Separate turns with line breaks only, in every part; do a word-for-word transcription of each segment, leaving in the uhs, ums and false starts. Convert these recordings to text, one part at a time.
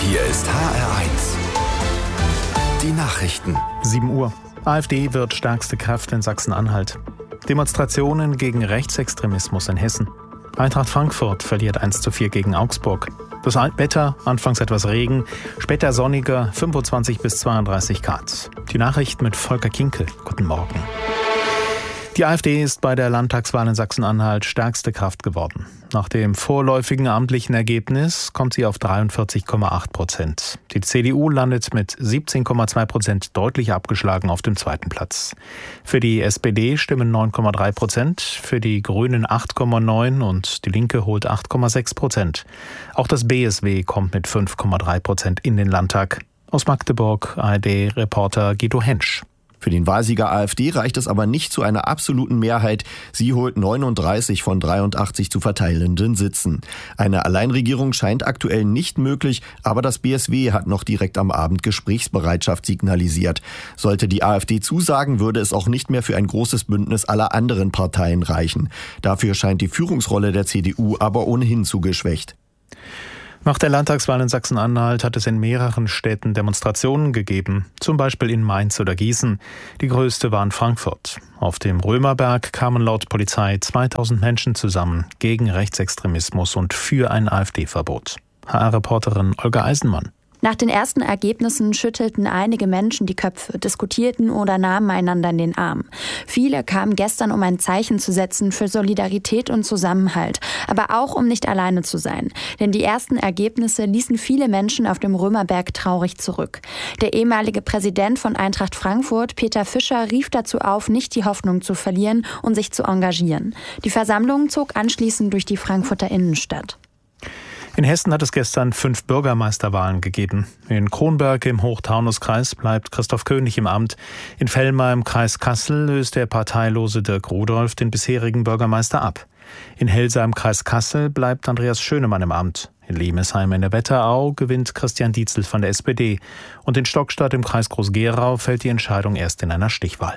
Hier ist H R eins. Die Nachrichten.
sieben Uhr. AfD wird stärkste Kraft in Sachsen-Anhalt. Demonstrationen gegen Rechtsextremismus in Hessen. Eintracht Frankfurt verliert eins zu vier gegen Augsburg. Das Wetter, anfangs etwas Regen, später sonniger, fünfundzwanzig bis zweiunddreißig Grad. Die Nachrichten mit Volker Kinkel. Guten Morgen. Die AfD ist bei der Landtagswahl in Sachsen-Anhalt stärkste Kraft geworden. Nach dem vorläufigen amtlichen Ergebnis kommt sie auf dreiundvierzig Komma acht Prozent. Die C D U landet mit siebzehn Komma zwei Prozent deutlich abgeschlagen auf dem zweiten Platz. Für die S P D stimmen neun Komma drei Prozent, für die Grünen acht Komma neun und die Linke holt acht Komma sechs Prozent. Auch das B S W kommt mit fünf Komma drei Prozent in den Landtag. Aus Magdeburg A R D-Reporter Guido Hensch.
Für den Wahlsieger AfD reicht es aber nicht zu einer absoluten Mehrheit. Sie holt neununddreißig von dreiundachtzig zu verteilenden Sitzen. Eine Alleinregierung scheint aktuell nicht möglich, aber das B S W hat noch direkt am Abend Gesprächsbereitschaft signalisiert. Sollte die AfD zusagen, würde es auch nicht mehr für ein großes Bündnis aller anderen Parteien reichen. Dafür scheint die Führungsrolle der C D U aber ohnehin zu geschwächt.
Nach der Landtagswahl in Sachsen-Anhalt hat es in mehreren Städten Demonstrationen gegeben, zum Beispiel in Mainz oder Gießen. Die größte war in Frankfurt. Auf dem Römerberg kamen laut Polizei zweitausend Menschen zusammen gegen Rechtsextremismus und für ein AfD-Verbot. H R-Reporterin Olga Eisenmann.
Nach den ersten Ergebnissen schüttelten einige Menschen die Köpfe, diskutierten oder nahmen einander in den Arm. Viele kamen gestern, um ein Zeichen zu setzen für Solidarität und Zusammenhalt, aber auch um nicht alleine zu sein. Denn die ersten Ergebnisse ließen viele Menschen auf dem Römerberg traurig zurück. Der ehemalige Präsident von Eintracht Frankfurt, Peter Fischer, rief dazu auf, nicht die Hoffnung zu verlieren und sich zu engagieren. Die Versammlung zog anschließend durch die Frankfurter Innenstadt.
In Hessen hat es gestern fünf Bürgermeisterwahlen gegeben. In Kronberg im Hochtaunuskreis bleibt Christoph König im Amt. In Vellmar im Kreis Kassel löst der parteilose Dirk Rudolph den bisherigen Bürgermeister ab. In Helsa im Kreis Kassel bleibt Andreas Schönemann im Amt. In Lemesheim in der Wetterau gewinnt Christian Dietzel von der S P D. Und in Stockstadt im Kreis Groß-Gerau fällt die Entscheidung erst in einer Stichwahl.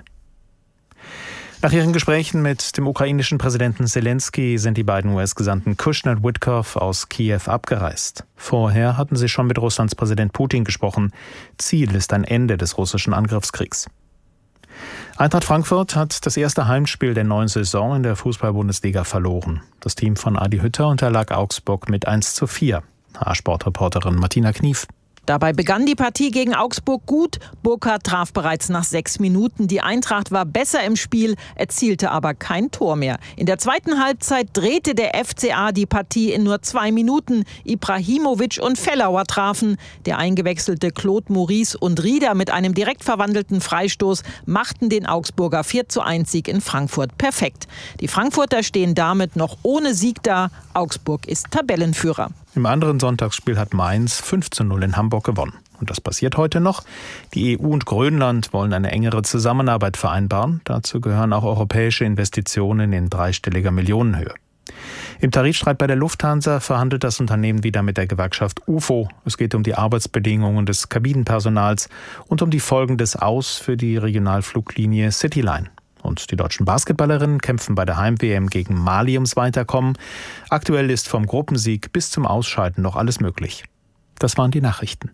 Nach ihren Gesprächen mit dem ukrainischen Präsidenten Zelensky sind die beiden U S-Gesandten Kushner und Witkoff aus Kiew abgereist. Vorher hatten sie schon mit Russlands Präsident Putin gesprochen. Ziel ist ein Ende des russischen Angriffskriegs. Eintracht Frankfurt hat das erste Heimspiel der neuen Saison in der Fußball-Bundesliga verloren. Das Team von Adi Hütter unterlag Augsburg mit eins zu vier. H R-Sportreporterin Martina Knief.
Dabei begann die Partie gegen Augsburg gut. Burkhardt traf bereits nach sechs Minuten. Die Eintracht war besser im Spiel, erzielte aber kein Tor mehr. In der zweiten Halbzeit drehte der F C A die Partie in nur zwei Minuten. Ibrahimovic und Fellauer trafen. Der eingewechselte Claude Maurice und Rieder mit einem direkt verwandelten Freistoß machten den Augsburger vier zu eins Sieg in Frankfurt perfekt. Die Frankfurter stehen damit noch ohne Sieg da. Augsburg ist Tabellenführer.
Im anderen Sonntagsspiel hat Mainz fünf zu null in Hamburg gewonnen. Und das passiert heute noch. Die E U und Grönland wollen eine engere Zusammenarbeit vereinbaren. Dazu gehören auch europäische Investitionen in dreistelliger Millionenhöhe. Im Tarifstreit bei der Lufthansa verhandelt das Unternehmen wieder mit der Gewerkschaft U F O. Es geht um die Arbeitsbedingungen des Kabinenpersonals und um die Folgen des Aus für die Regionalfluglinie Cityline. Und die deutschen Basketballerinnen kämpfen bei der Heim-W M gegen Mali ums Weiterkommen. Aktuell ist vom Gruppensieg bis zum Ausscheiden noch alles möglich. Das waren die Nachrichten.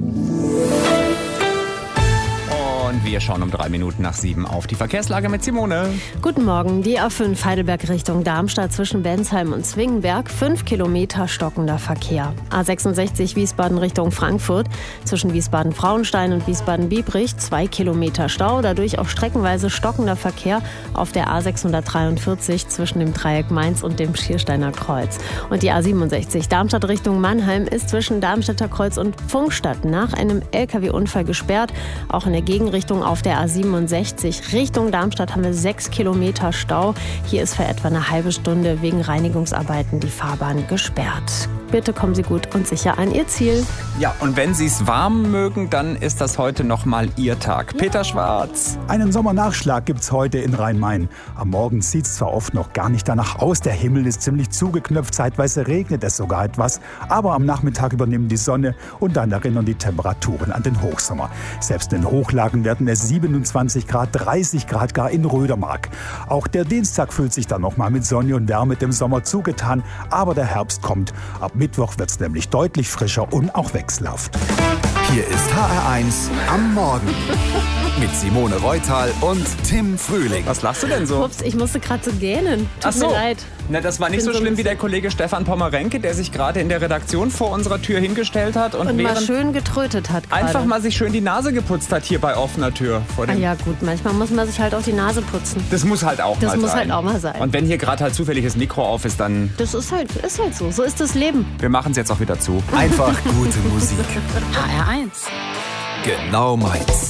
Und wir schauen um drei Minuten nach sieben auf die Verkehrslage mit Simone.
Guten Morgen. Die A fünf Heidelberg Richtung Darmstadt zwischen Bensheim und Zwingenberg. Fünf Kilometer stockender Verkehr. A sechsundsechzig Wiesbaden Richtung Frankfurt. Zwischen Wiesbaden-Frauenstein und Wiesbaden-Biebrich. Zwei Kilometer Stau. Dadurch auch streckenweise stockender Verkehr auf der A sechshundertdreiundvierzig zwischen dem Dreieck Mainz und dem Schiersteiner Kreuz. Und die A siebenundsechzig Darmstadt Richtung Mannheim ist zwischen Darmstädter Kreuz und Pfungstadt nach einem L K W-Unfall gesperrt. Auch in der Gegenrichtung auf der A siebenundsechzig Richtung Darmstadt haben wir sechs Kilometer Stau. Hier ist für etwa eine halbe Stunde wegen Reinigungsarbeiten die Fahrbahn gesperrt. Bitte kommen Sie gut und sicher an Ihr Ziel.
Ja, und wenn Sie es warm mögen, dann ist das heute nochmal Ihr Tag. Peter Schwarz.
Einen Sommernachschlag gibt's heute in Rhein-Main. Am Morgen sieht's zwar oft noch gar nicht danach aus, der Himmel ist ziemlich zugeknöpft, zeitweise regnet es sogar etwas, aber am Nachmittag übernimmt die Sonne und dann erinnern die Temperaturen an den Hochsommer. Selbst in den Hochlagen werden werden es siebenundzwanzig Grad, dreißig Grad gar in Rödermark. Auch der Dienstag fühlt sich dann nochmal mit Sonne und Wärme dem Sommer zugetan, aber der Herbst kommt. Ab Mittwoch wird es nämlich deutlich frischer und auch wechselhaft.
Hier ist H R eins am Morgen mit Simone Reutal und Tim Frühling.
Was lachst du denn so?
Ups, ich musste gerade so gähnen. Tut
Ach so.
mir leid.
Na, das war nicht so schlimm wie der Kollege Stefan Pommerenke, der sich gerade in der Redaktion vor unserer Tür hingestellt hat und,
Und mal
während
schön getrötet hat gerade.
einfach mal sich schön die Nase geputzt hat hier bei offener Tür. Vor
Ah
dem
ja gut, manchmal muss man sich halt auch die Nase putzen.
Das muss halt auch
Das
mal sein.
muss halt auch mal sein.
Und wenn hier gerade halt zufällig das Mikro auf ist, dann...
Das ist halt, ist halt so. So ist das Leben.
Wir machen es jetzt auch wieder zu.
Einfach gute Musik.
H R eins.
Genau meins.